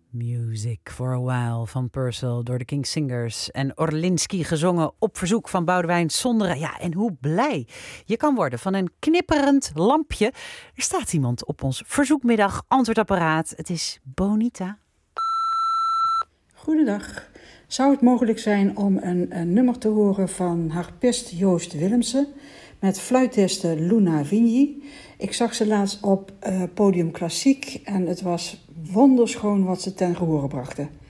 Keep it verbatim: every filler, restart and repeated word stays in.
Music for a While van Purcell door de King Singers en Orlinski gezongen op verzoek van Boudewijn Sonderen. Ja, en hoe blij je kan worden van een knipperend lampje. Er staat iemand op ons verzoekmiddag antwoordapparaat. Het is Bonita. Goedendag. Zou het mogelijk zijn om een, een nummer te horen van harpist Joost Willemsen met fluitiste Luna Vigny? Ik zag ze laatst op uh, Podium Klassiek en het was wonderschoon wat ze ten gehore brachten.